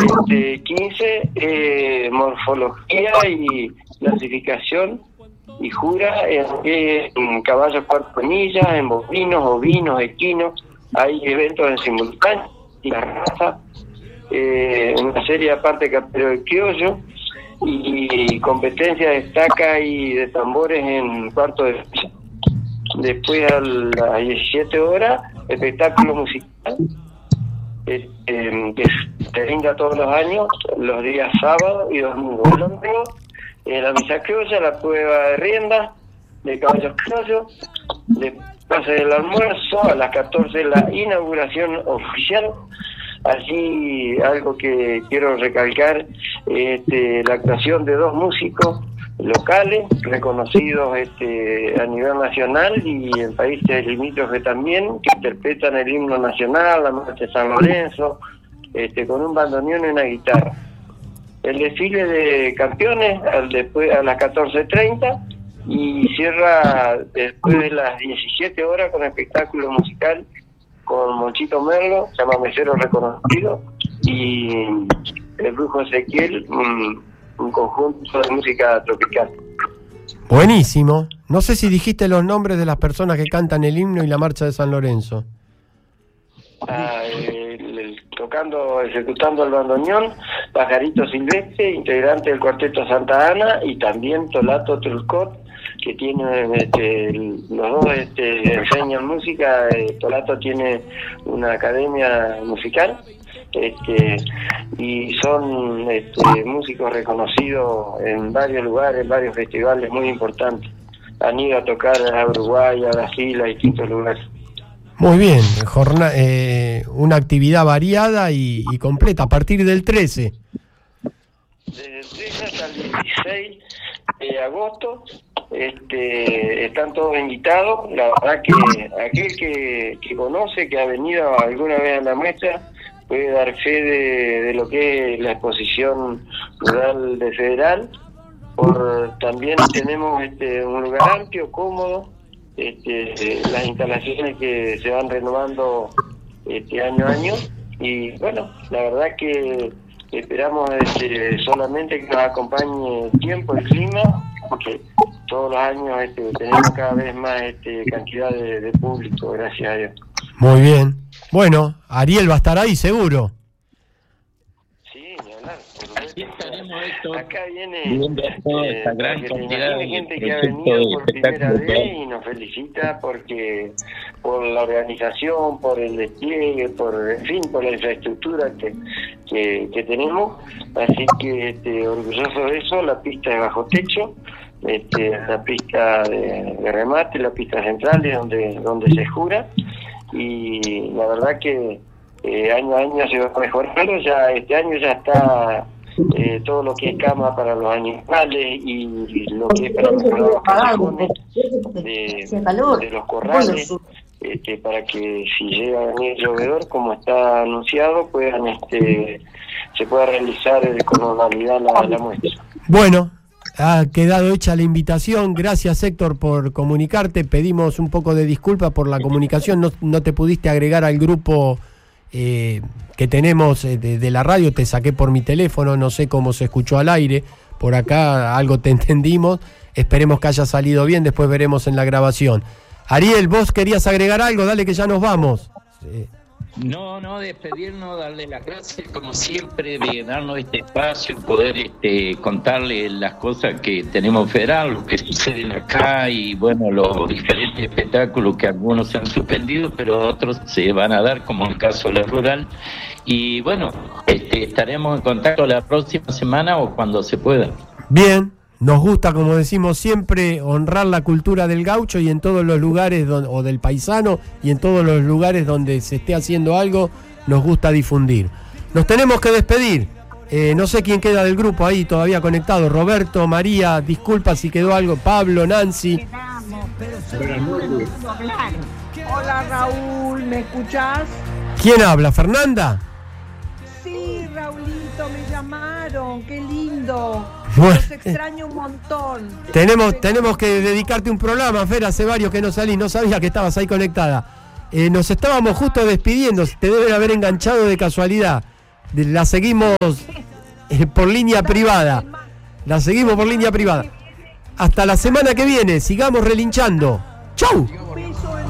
15, morfología y clasificación y jura en caballos cuartonillas, en bovinos, ovinos, equinos. Hay eventos en simultáneo, la raza, una serie aparte capero de criollo y competencia de estaca y de tambores en cuarto de fecha. Después a las 17 horas, espectáculo musical que se brinda todos los años, los días sábado y domingo. El domingo, la misa criolla, la prueba de rienda de caballos criollos. Después del almuerzo, a las 14 la inauguración oficial. Allí algo que quiero recalcar, la actuación de 2 músicos locales, reconocidos a nivel nacional y en países limítrofes también, que interpretan el himno nacional, la marcha de San Lorenzo, con un bandoneón y una guitarra. El desfile de campeones después a las 14:30 y cierra después de las 17 horas con espectáculo musical con Monchito Merlo, se llama Mesero Reconocido, y el Brujo Ezequiel, un conjunto de música tropical. Buenísimo. No sé si dijiste los nombres de las personas que cantan el himno y la marcha de San Lorenzo. Ejecutando el bandoneón, Pajarito Silvestre, integrante del Cuarteto Santa Ana, y también Tolato Trulcot, que tiene los dos enseñan música. Tolato tiene una academia musical, y son músicos reconocidos en varios lugares, en varios festivales muy importantes. Han ido a tocar a Uruguay, a Brasil, a distintos lugares. Muy bien, una actividad variada y completa a partir del 13. Desde el 13 hasta el 16 de agosto están todos invitados. La verdad que aquel que conoce, que ha venido alguna vez a la muestra, puede dar fe de lo que es la exposición rural de Federal. También tenemos un lugar amplio, cómodo, las instalaciones que se van renovando año a año, y bueno, la verdad que esperamos solamente que nos acompañe el tiempo, el clima, porque todos los años tenemos cada vez más cantidad de público, gracias a Dios. Muy bien. Bueno, Ariel va a estar ahí seguro. Sí, ni hablar. Aquí estaremos, Héctor, acá viene viendo toda esta gran cantidad de gente que ha venido por primera vez y nos felicita porque por la organización, por el despliegue, por la infraestructura que tenemos. Así que orgulloso de eso. La pista de bajo techo, la pista de remate, la pista central es donde se jura, y la verdad que año a año se va mejorando. Ya este año ya está todo lo que es cama para los animales y lo que es para mejorar los callejones de los corrales, para que si llega a venir llovedor, como está anunciado, se pueda realizar con normalidad la muestra. Bueno, ha quedado hecha la invitación. Gracias, Héctor, por comunicarte. Pedimos un poco de disculpa por la comunicación. No te pudiste agregar al grupo que tenemos de la radio. Te saqué por mi teléfono, no sé cómo se escuchó al aire. Por acá algo te entendimos. Esperemos que haya salido bien, después veremos en la grabación. Ariel, vos querías agregar algo, dale que ya nos vamos. No, despedirnos, darle las gracias como siempre de darnos este espacio, poder contarle las cosas que tenemos federal, lo que suceden acá, y bueno, los diferentes espectáculos que algunos se han suspendido, pero otros se van a dar, como el caso de la rural. Y bueno, estaremos en contacto la próxima semana o cuando se pueda. Bien. Nos gusta, como decimos siempre, honrar la cultura del gaucho, y en todos los lugares o del paisano, y en todos los lugares donde se esté haciendo algo, nos gusta difundir. Nos tenemos que despedir. No sé quién queda del grupo ahí todavía conectado. Roberto, María, disculpa si quedó algo. Pablo, Nancy. Hola, Raúl, ¿me escuchás? ¿Quién habla? ¿Fernanda? Sí, Raulito, me llamaron, qué lindo. Bueno, los extraño un montón. Tenemos que dedicarte un programa, Fer, hace varios que no salís, no sabía que estabas ahí conectada. Nos estábamos justo despidiendo, te deben haber enganchado de casualidad. La seguimos por línea privada. La seguimos por línea privada. Hasta la semana que viene. Sigamos relinchando. ¡Chau!